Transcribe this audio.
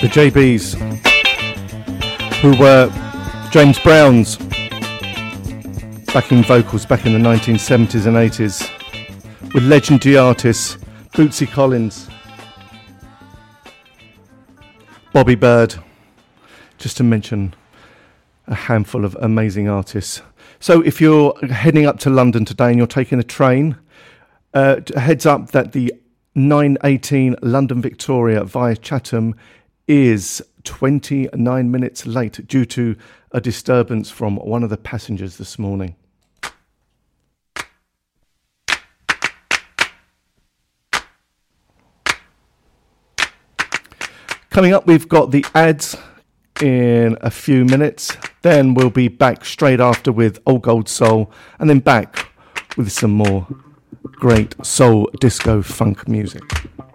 The JBs, who were James Brown's backing vocals back in the 1970s and 80s, with legendary artists Bootsy Collins, Bobby Bird, just to mention a handful of amazing artists. So if you're heading up to London today and you're taking a train, heads up that the 9:18 London Victoria via Chatham is 29 minutes late due to a disturbance from one of the passengers this morning. Coming up, we've got the ads in a few minutes. Then we'll be back straight after with Old Gold Soul, and then back with some more great soul disco funk music.